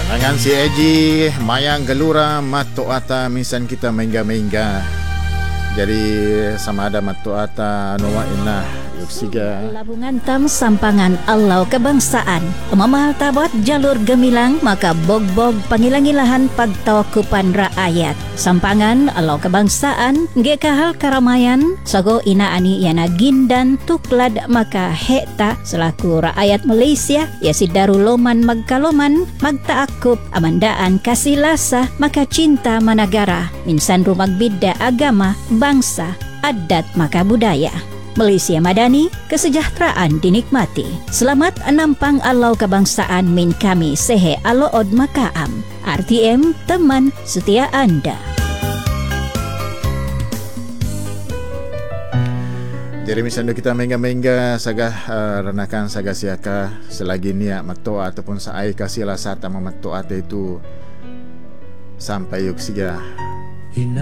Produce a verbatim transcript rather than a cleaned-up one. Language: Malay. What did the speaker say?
Dengan si Eji Mayang Gelura Matu Ata misan kita mengga-mengga. Jadi sama ada Matu Ata Nuwa Inah Yuksiga Labungan tam sampangan Allau kebangsaan Mamahal tabot jalur gemilang maka bog-bog pangilang-ilahan pagtawakupan rakyat. Sampangan Allau kebangsaan gekahal karamayan sago inaani yana gindan tuklad maka hekta selaku rakyat Malaysia ya si daruloman magkaloman magtaakup amandaan kasilasa maka cinta managara minsan rumag bidda agama bangsa adat maka budaya. Malaysia Madani, kesejahteraan dinikmati. Selamat nampang Allau kebangsaan min kami sehe alood makaam. R T M, teman setia anda. Jadi misalnya kita mengga-mengga sagah uh, renakan sagah siaka selagi niat matoa ataupun saai kasih lasata mematoa itu sampai yuk siga